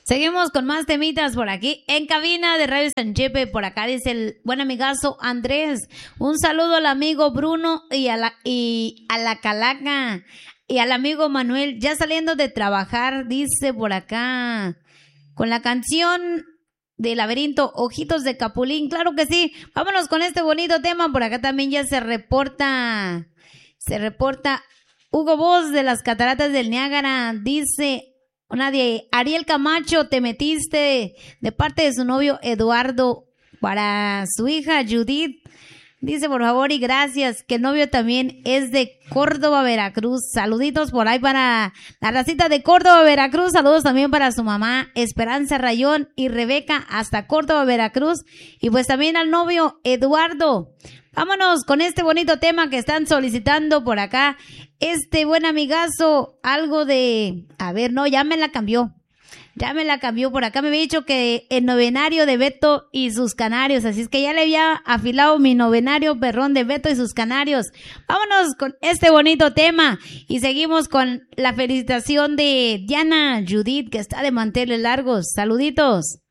Seguimos con más temitas por aquí en cabina de Radio San Chepe. Por acá dice el buen amigazo Andrés. Un saludo al amigo Bruno y a la Calaca y al amigo Manuel, ya saliendo de trabajar, dice por acá, con la canción de Laberinto, Ojitos de Capulín. Claro que sí. Vámonos con este bonito tema. Por acá también ya se reporta Hugo Voz de las Cataratas del Niágara. Dice una de Ariel Camacho, te metiste, de parte de su novio Eduardo, para su hija Judith. Dice por favor y gracias, que el novio también es de Córdoba, Veracruz. Saluditos por ahí para la racita de Córdoba, Veracruz. Saludos también para su mamá Esperanza Rayón y Rebeca hasta Córdoba, Veracruz. Y pues también al novio Eduardo. Vámonos con este bonito tema que están solicitando por acá. Este buen amigazo, algo de... A ver, no, ya me la cambió. Por acá me había dicho que el novenario de Beto y sus canarios. Así es que ya le había afilado mi novenario perrón de Beto y sus canarios. Vámonos con este bonito tema. Y seguimos con la felicitación de Diana Judith, que está de manteles largos. Saluditos.